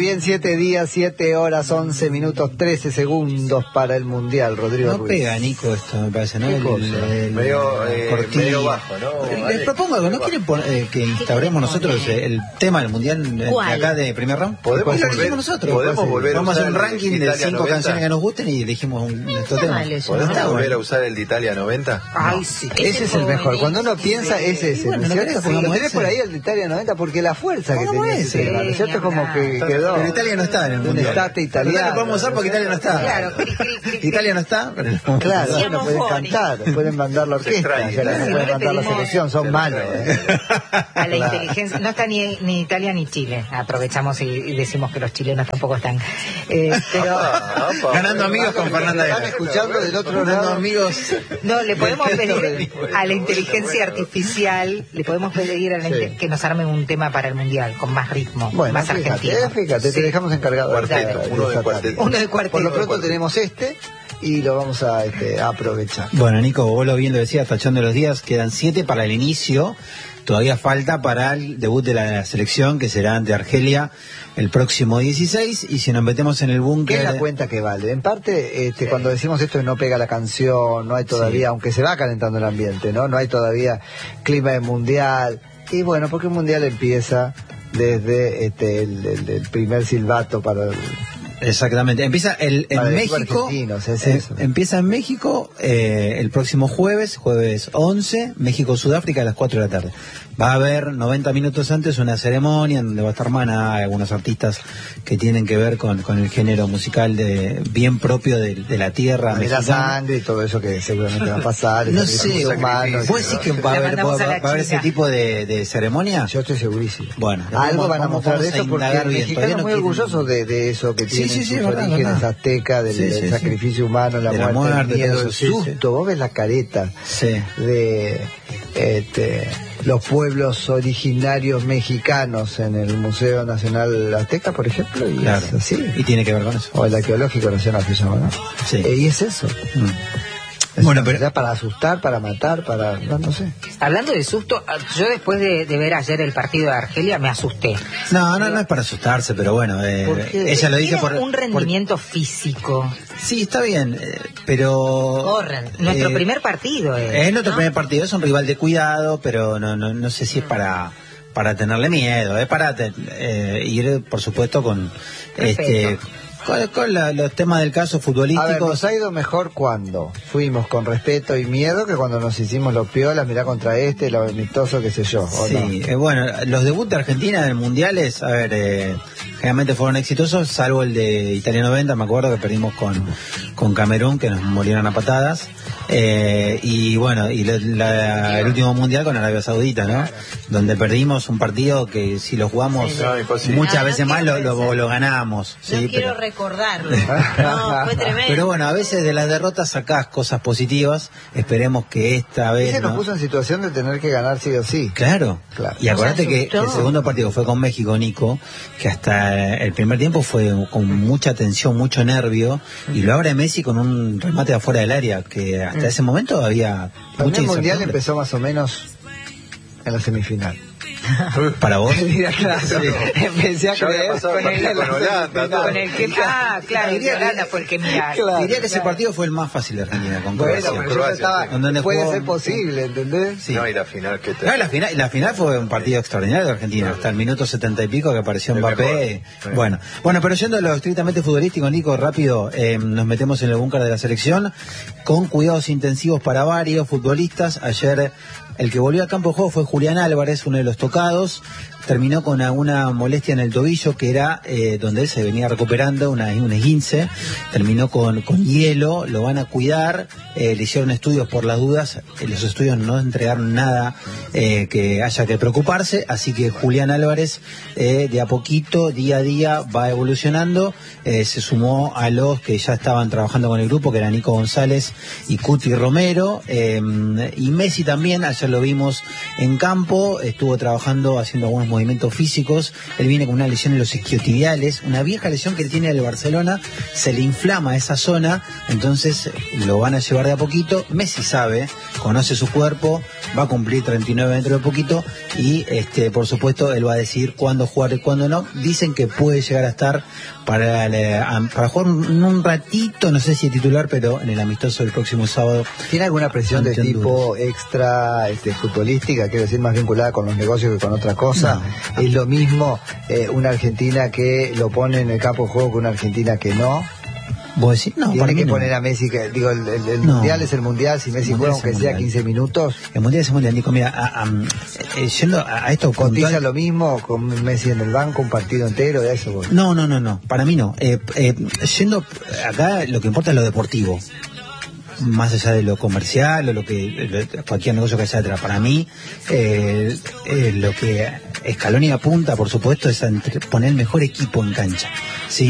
bien, 7 días, 7 horas, 11 minutos, 13 segundos para el Mundial, Rodrigo No Ruiz. pega, Nico, esto me parece, ¿no? Medio bajo, ¿no? Les propongo algo, ¿no quieren que instauremos nosotros el tema del Mundial de acá de primer round? Podemos volver Vamos a hacer un usar ranking el de Italia 5 90. canciones que nos gusten y elegimos nuestro tema. ¿Podemos volver a usar el de Italia 90? Ay, sí. Ese es el mejor. Cuando uno piensa, ese es Bueno, el ¿no mejor. querés que pongamos Lo tenés ese? por ahí el de Italia 90 porque la fuerza que tenía ese tema, ¿no es cierto? Como que quedó. Pero Italia no está en el Un Mundial. estate italiano. No lo podemos usar porque Italia no está. Claro, Italia no está, pero Claro, bueno, pueden cantar, pueden mandar la orquesta, ya no pueden mandar la selección, son malos. A la inteligencia, no está ni Italia ni Chile. Aprovechamos y decimos que los chilenos tampoco están. Pero ganando amigos con Fernanda Están escuchando del otro lado. amigos. no, le podemos pedir a la inteligencia artificial, le podemos pedir a la que nos armen un tema para el Mundial con más ritmo, Bueno, más argentino. fíjate, te dejamos encargado. Cuarteto, uno de cuarteto. Uno de cuarteto. Por lo pronto tenemos y lo vamos a aprovechar. Bueno, Nico, vos lo bien lo decías, tachando los días, quedan 7 para el inicio. Todavía falta para el debut de la selección, que será ante Argelia el próximo 16. Y si nos metemos en el ¿Qué búnker... es la cuenta que vale? En parte, cuando decimos esto no pega la canción, no hay todavía, aunque se va calentando el ambiente, ¿no? No hay todavía clima de mundial. Y bueno, porque el mundial empieza desde el primer silbato para el... Exactamente, empieza en México, empieza en México el próximo jueves 11, México-Sudáfrica a las 4 de la tarde. Va a haber 90 minutos antes una ceremonia en donde va a estar Maná, algunos artistas que tienen que ver con el género musical bien propio de la tierra de la mexicana. sangre y todo eso que seguramente va a pasar. No sé, ¿vos decís que va a haber ese tipo de ceremonia? Yo estoy segurísimo. Bueno, algo van a mostrar de eso porque el mexicano es muy orgulloso de eso que tiene sus orígenes aztecas, del sacrificio humano, la muerte, el miedo, el susto. Vos ves la careta de los pueblos originarios mexicanos en el Museo Nacional Azteca, por ejemplo, y claro, es así. Y tiene que ver con eso. O el Arqueológico Nacional se llama, ¿no? Sí. Y es eso. Bueno, pero para asustar, para matar, no sé. Hablando de susto, yo después de ver ayer el partido de Argelia me asusté. No es para asustarse, pero bueno, ella lo dice por un rendimiento físico. Sí, está bien, pero... Corren. Nuestro primer partido es nuestro primer partido, es un rival de cuidado, pero no sé si es para tenerle miedo, es para ir, por supuesto, con con los temas del caso futbolístico. A ver, nos ha ido mejor cuando fuimos con respeto y miedo que cuando nos hicimos los piolas, mirá contra lo amistoso, qué sé yo. Sí, no? Bueno, los debuts de Argentina en mundiales, a ver, generalmente fueron exitosos, salvo el de Italia 90, me acuerdo que perdimos con Camerún, que nos murieron a patadas. Y bueno, el último mundial con Arabia Saudita, ¿no? Donde perdimos un partido que si lo jugamos muchas veces más lo ganamos. No sí, quiero recordarlo. No, fue tremendo. Pero bueno, a veces de las derrotas sacás cosas positivas. Esperemos que esta vez. Y se nos puso en situación de tener que ganar sí o sí. Claro. Y acordate que el segundo partido fue con México, Nico, que hasta el primer tiempo fue con mucha tensión, mucho nervio, y lo abre Messi con un remate de afuera del área, que hasta ese momento había mucha incertidumbre. El mundial empezó más o menos en la semifinal. ¿Para vos? Claro, empecé a creer con el que claro, Holanda fue el que diría que ese partido fue el más fácil de Argentina con Croacia. Puede ser posible, ¿entendés? Sí. No, y la final que la final fue un partido extraordinario de Argentina, hasta el minuto 70 y pico que apareció Mbappé. Bueno, pero yendo a lo estrictamente futbolístico, Nico, rápido, nos metemos en el búnker de la selección con cuidados intensivos para varios futbolistas. Ayer el que volvió al campo de juego fue Julián Álvarez, uno de los tocados. Terminó con alguna molestia en el tobillo, que era donde él se venía recuperando, un esguince. Terminó con hielo, lo van a cuidar. Le hicieron estudios por las dudas. Los estudios no entregaron nada que haya que preocuparse. Así que Julián Álvarez, de a poquito, día a día, va evolucionando. Se sumó a los que ya estaban trabajando con el grupo, que era Nico González y Cuti Romero. Y Messi también, ayer lo vimos en campo, estuvo trabajando, haciendo algunos movimientos físicos. Él viene con una lesión en los isquiotibiales, una vieja lesión que tiene el Barcelona, se le inflama esa zona, entonces lo van a llevar de a poquito. Messi sabe, conoce su cuerpo, va a cumplir 39 dentro de poquito y por supuesto él va a decir cuándo jugar y cuándo no. Dicen que puede llegar a estar para jugar un ratito, no sé si titular, pero en el amistoso del próximo sábado. ¿Tiene alguna presión de tipo extra futbolística, quiero decir, más vinculada con los negocios que con otra cosa? No. ¿Es lo mismo una Argentina que lo pone en el campo de juego que una Argentina que no? ¿Vos decís? No, tiene que poner a Messi, que digo, el mundial es el mundial, si Messi juega aunque sea 15 minutos. El mundial es el mundial, Nico, mira, yendo a esto... ¿Cotiza lo mismo con Messi en el banco, un partido entero de eso? No, para mí no. Yendo acá, lo que importa es lo deportivo, más allá de lo comercial o cualquier negocio que haya detrás. Para mí, lo que Scaloni apunta, por supuesto, es a poner el mejor equipo en cancha. ¿Sí?